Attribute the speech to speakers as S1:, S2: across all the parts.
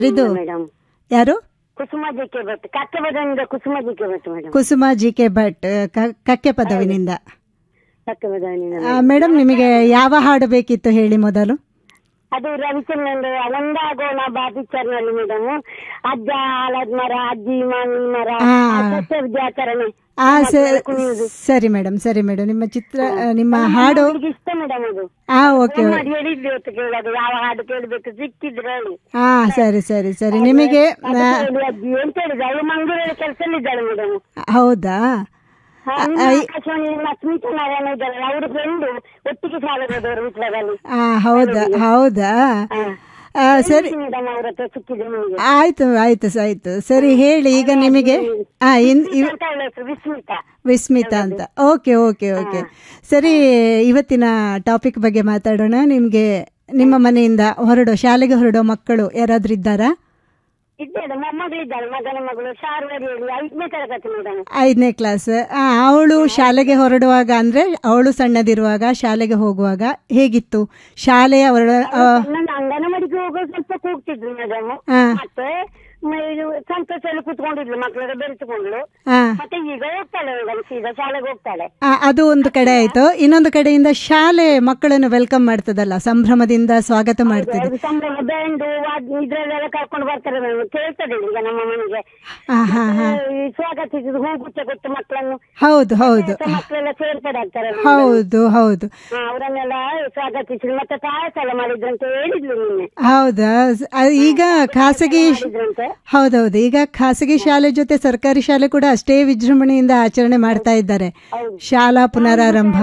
S1: ಇದು
S2: ಮೇಡಮ್
S1: ಯಾರು?
S2: ಕುಸುಮ ಜಿಕೆ ಭಟ್, ಕಕ್ಕೆಪದವಿನಿಂದ ಕುಸುಮ GK Bhat madam.
S1: ಕುಸುಮ GK Bhat, ಕಕ್ಕೆ ಪದವಿನಿಂದ.
S2: ಕಕ್ಕೆಪದವಿನಿಂದ
S1: madam, ನಿಮಗೆ ಯಾವ ಹಾಡು ಬೇಕಿತ್ತು ಹೇಳಿ ಮೊದಲು?
S2: ಅದು ರವಿಚಂದ್ರನ್ ಒಂದಾಗೋಣ ಬಾ ಪಿಕ್ಚರ್ ನಲ್ಲಿ ಮೇಡಮ್. ಅಜ್ಜ ಆಲದ ಮರ, ಅಜ್ಜಿ ಮಾವಿನ ಮರ, ಸಸ್ಯ ವಿದ್ಯಾಚರಣೆ.
S1: ಸರಿ ಮೇಡಮ್, ಸರಿ ಮೇಡಮ್. ನಿಮ್ಮ ನಿಮ್ಮ ಹಾಡು
S2: ಇಷ್ಟ ಮೇಡಮ್. ಅದು
S1: ಓಕೆ.
S2: ಹೇಳಿದ್ವಿ ಇವತ್ತು ಕೇಳೋದು, ಯಾವ ಹಾಡು ಕೇಳಬೇಕು ಸಿಕ್ಕಿದ್ರೆ ಹೇಳಿ.
S1: ಸರಿ ಸರಿ ಸರಿ. ನಿಮಗೆ
S2: ಅಜ್ಜಿ ಅಂತ ಹೇಳಿದ್ರೆ ಅವಳು ಮಂಗಳೂರಲ್ಲಿ ಕೆಲಸದಲ್ಲಿದ್ದಾಳೆ ಮೇಡಮ್.
S1: ಹೌದಾ?
S2: ಆಕಾಶವಾಣಿ ಸ್ಮಿತಾ ನಾರಾಯಣ ಇದ್ದಾರೆ, ಅವ್ರ ಫ್ರೆಂಡ್ ಒಟ್ಟಿಗೆ ಶಾಲೆಗೆ ಹೋದವರು ವಿಟ್ಲದಲ್ಲಿ.
S1: ಹೌದಾ ಹೌದಾ? ಸರಿ
S2: ಮೇಡಮ್, ಅವ್ರ ಹತ್ರ ಸಿಕ್ಕಿದ್ರೆ ನಿಮಗೆ.
S1: ಆಯ್ತು ಆಯ್ತು ಆಯ್ತು. ಸರಿ ಹೇಳಿ ಈಗ ನಿಮಗೆ.
S2: ವಿಸ್ಮಿತಾ.
S1: ವಿಸ್ಮಿತಾ ಅಂತ. Okay okay okay. ಸರಿ, ಇವತ್ತಿನ ಟಾಪಿಕ್ ಬಗ್ಗೆ ಮಾತಾಡೋಣ. ನಿಮ್ಗೆ ನಿಮ್ಮ ಮನೆಯಿಂದ ಶಾಲೆಗೆ ಹೊರಡೋ ಮಕ್ಕಳು ಯಾರಾದ್ರೂ ಇದ್ದಾರಾ?
S2: ಇದ್ದೇನೆ, ಮೊಮ್ಮಗಳಿದ್ದಾಳೆ, ಮಗನ ಮಗಳು ಶಾರ್ವರಿಯಲ್ಲಿ 5ನೇ ತರಗತಿ ಮೇಡಮ್.
S1: 5ನೇ ಕ್ಲಾಸ್. ಅವಳು ಶಾಲೆಗೆ ಹೊರಡುವಾಗ, ಅಂದ್ರೆ ಅವಳು ಸಣ್ಣದಿರುವಾಗ ಶಾಲೆಗೆ ಹೋಗುವಾಗ ಹೇಗಿತ್ತು ಶಾಲೆಯ
S2: ಅಂಗನವಾಡಿಗೆ ಹೋಗೋ ಸ್ವಲ್ಪ ಕೂಗ್ತಿದ್ರು ಮೇಡಮ್. ಮತ್ತೆ ಸಂತೋಷದಲ್ಲಿ ಕುತ್ಕೊಂಡಿದ್ಲು, ಮಕ್ಕಳಿಗೆ ಬೆರೆಸಿಕೊಂಡ್ಲು. ಮತ್ತೆ ಈಗ ಹೋಗ್ತಾಳೆ ಮೇಡಮ್, ಸೀದಾ ಶಾಲೆಗೆ ಹೋಗ್ತಾಳೆ.
S1: ಅದು ಒಂದು ಕಡೆ ಆಯ್ತು. ಇನ್ನೊಂದು ಕಡೆಯಿಂದ ಶಾಲೆ ಮಕ್ಕಳನ್ನು ವೆಲ್ಕಮ್ ಮಾಡ್ತದಲ್ಲ, ಸಂಭ್ರಮದಿಂದ ಸ್ವಾಗತ ಮಾಡ್ತದೆ.
S2: ಸಂಭ್ರಮ, ಬ್ಯಾಂಡು ಇದ್ರಲ್ಲೆಲ್ಲ ಕರ್ಕೊಂಡು ಬರ್ತಾರೆ ಮೇಡಮ್. ಕೇಳ್ತದೆ ಈಗ ನಮ್ಮ ಮನೆಗೆ ಸ್ವಾಗತಿಸಿದ್ರು, ಹೂಗುಚ್ಚ ಕೊಟ್ಟು ಮಕ್ಕಳನ್ನು.
S1: ಹೌದು ಹೌದು,
S2: ಮಕ್ಕಳೆಲ್ಲ ಸೇರ್ಪಡಾಗ್ತಾರೆ.
S1: ಹೌದು ಹೌದು,
S2: ಅವರನ್ನೆಲ್ಲ ಸ್ವಾಗತಿಸಿದ್ರು. ಮತ್ತೆ ಪಾಯಸ ಎಲ್ಲ ಮಾಡಿದ್ರಂತ ಹೇಳಿದ್ಲು ನಿನ್ನೆ.
S1: ಹೌದಾ? ಈಗ ಖಾಸಗಿ, ಹೌದೌದು, ಈಗ ಖಾಸಗಿ ಶಾಲೆ ಜೊತೆ ಸರ್ಕಾರಿ ಶಾಲೆ ಕೂಡ ಅಷ್ಟೇ ವಿಜೃಂಭಣೆಯಿಂದ ಆಚರಣೆ ಮಾಡ್ತಾ ಇದ್ದಾರೆ. ಶಾಲಾ ಪುನರಾರಂಭ.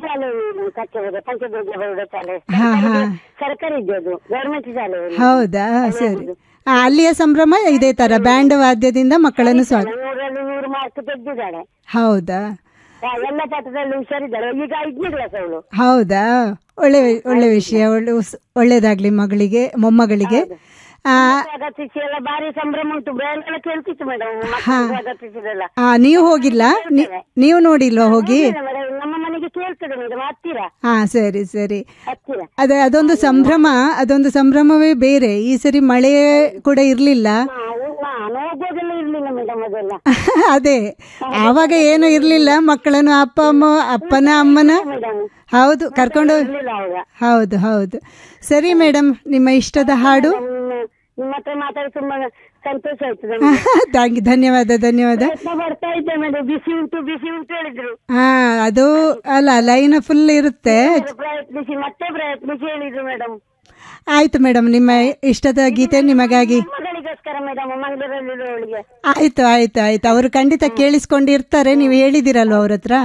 S2: ಸರ್ಕಾರಿ ಗವರ್ಮೆಂಟ್ ಶಾಲೆ.
S1: ಹೌದಾ? ಸರಿ. ಅಲ್ಲಿಯ ಸಂಭ್ರಮ ಇದೇ ತರ ಬ್ಯಾಂಡ್ ವಾದ್ಯದಿಂದ ಮಕ್ಕಳನ್ನು ಸ್ವಾಗತ.
S2: 100 ಮಾರ್ಕ್ ತೆಗೆದಿದ್ದಾಳೆ.
S1: ಹೌದಾ?
S2: ಎಲ್ಲ ಪಾಠದಲ್ಲಿ ಹುಷಾರಿದ್ದಾಳೆ. ಈಗ 5ನೇ ಕ್ಲಾಸ್ ಅವಳು.
S1: ಹೌದಾ? ಒಳ್ಳೆ ಒಳ್ಳೆ ವಿಷಯ. ಒಳ್ಳೇದಾಗ್ಲಿ ಮಗಳಿಗೆ, ಮೊಮ್ಮಗಳಿಗೆ.
S2: ಸ್ವಾಗತಿಸಿ ಎಲ್ಲ ಬಾರಿ ಸಂಭ್ರಮ ಉಂಟು. Band ಕೇಳ್ತಿತ್ತು madam, ಸ್ವಾಗತಿಸಿದೆಲ್ಲ.
S1: ನೀವು ಹೋಗಿಲ್ಲ? ನೀವು ನೋಡಿಲ್ವಾ ಹೋಗಿ?
S2: ನಮ್ಮ ಮನೆಗೆ ಕೇಳ್ತದೆ ಮೇಡಮ್, ಹತ್ತಿರ.
S1: ಸರಿ ಸರಿ.
S2: ಹತ್ತಿರ
S1: ಅದೇ, ಅದೊಂದು ಸಂಭ್ರಮ, ಅದೊಂದು ಸಂಭ್ರಮವೇ ಬೇರೆ. ಈ ಸರಿ ಮಳೆ ಕೂಡ ಇರ್ಲಿಲ್ಲ.
S2: ನಾನು ಹೋಗೋದೆಲ್ಲ ಇರ್ಲಿಲ್ಲ ಮೇಡಮ್, ಅದೆಲ್ಲ
S1: ಅದೇ, ಆವಾಗ ಏನು ಇರ್ಲಿಲ್ಲ. ಮಕ್ಕಳನ್ನು ಅಪ್ಪನ ಅಮ್ಮನ ಹೌದು ಕರ್ಕೊಂಡು. ಹೌದು ಹೌದು. ಸರಿ ಮೇಡಮ್, ನಿಮ್ಮ ಇಷ್ಟದ ಹಾಡು.
S2: ನಿಮ್ಮ ಹತ್ರ ಮಾತಾಡಿ ತುಂಬಾ ಸಂತೋಷ ಆಯ್ತು.
S1: ಧನ್ಯವಾದ ಧನ್ಯವಾದ.
S2: ಬರ್ತಾ ಇದ್ದೆ ಮೇಡಮ್, ಬಿಸಿ ಉಂಟು ಬಿಸಿ ಉಂಟು ಹೇಳಿದ್ರು.
S1: ಅದು ಅಲ್ಲ, ಲೈನ್ ಫುಲ್ ಇರುತ್ತೆ.
S2: ಪ್ರಯತ್ನಿಸಿ ಮತ್ತೆ ಪ್ರಯತ್ನಿಸಿ ಹೇಳಿದ್ರು ಮೇಡಮ್.
S1: ಆಯ್ತು ಮೇಡಮ್, ನಿಮ್ಮ ಇಷ್ಟದ ಗೀತೆ ನಿಮಗಾಗಿ.
S2: ಮಗಳಿಗೋಸ್ಕರ ಮೇಡಮ್, ಮಂಗಳೂರಲ್ಲಿ.
S1: ಆಯ್ತು ಆಯ್ತು ಆಯ್ತು, ಅವರು ಖಂಡಿತ ಕೇಳಿಸ್ಕೊಂಡಿರ್ತಾರೆ. ನೀವು ಹೇಳಿದಿರಲ್ವ ಅವ್ರ ಹತ್ರ.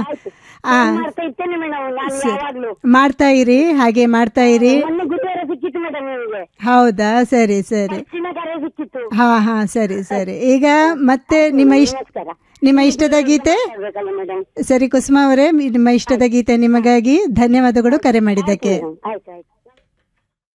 S1: ಮಾಡ್ತಾ ಇರಿ, ಹಾಗೆ ಮಾಡ್ತಾ ಇರಿ. ಹೌದಾ? ಸರಿ ಸರಿ. ಹಾ ಸರಿ ಸರಿ. ಈಗ ಮತ್ತೆ ನಿಮ್ಮ ಇಷ್ಟದ ಗೀತೆ. ಸರಿ ಕುಸುಮ ಅವರೇ, ನಿಮ್ಮ ಇಷ್ಟದ ಗೀತೆ ನಿಮಗಾಗಿ. ಧನ್ಯವಾದಗಳು ಕರೆ ಮಾಡಿದ್ದಕ್ಕೆ.